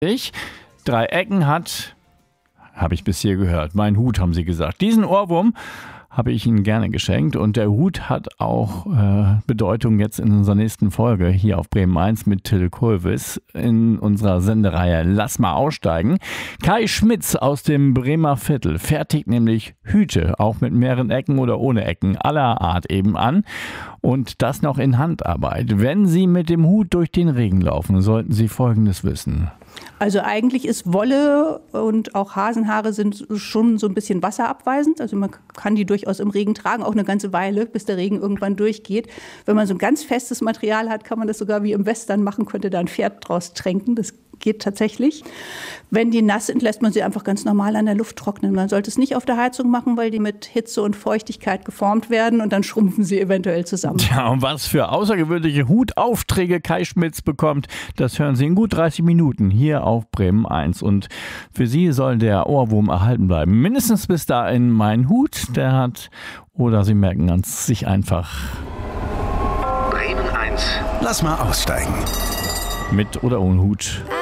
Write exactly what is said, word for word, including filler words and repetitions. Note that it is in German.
Ich, drei Ecken hat, habe ich bis hier gehört. Mein Hut, haben sie gesagt. Diesen Ohrwurm habe ich Ihnen gerne geschenkt und der Hut hat auch äh, Bedeutung jetzt in unserer nächsten Folge hier auf Bremen eins mit Till Kulvis in unserer Sendereihe Lass mal aussteigen. Kai Schmitz aus dem Bremer Viertel fertigt nämlich Hüte, auch mit mehreren Ecken oder ohne Ecken, aller Art eben an und das noch in Handarbeit. Wenn Sie mit dem Hut durch den Regen laufen, sollten Sie Folgendes wissen. Also eigentlich ist Wolle und auch Hasenhaare sind schon so ein bisschen wasserabweisend. Also man kann die durchaus im Regen tragen, auch eine ganze Weile, bis der Regen irgendwann durchgeht. Wenn man so ein ganz festes Material hat, kann man das sogar wie im Western machen, könnte da ein Pferd draus tränken. Das geht tatsächlich. Wenn die nass sind, lässt man sie einfach ganz normal an der Luft trocknen. Man sollte es nicht auf der Heizung machen, weil die mit Hitze und Feuchtigkeit geformt werden und dann schrumpfen sie eventuell zusammen. Ja, und was für außergewöhnliche Hutaufträge Kai Schmitz bekommt, das hören Sie in gut dreißig Minuten hier auf Bremen eins. Und für Sie soll der Ohrwurm erhalten bleiben. Mindestens bis dahin mein Hut, der hat, oder Sie merken ganz sich einfach. Bremen eins. Lass mal aussteigen. Mit oder ohne Hut.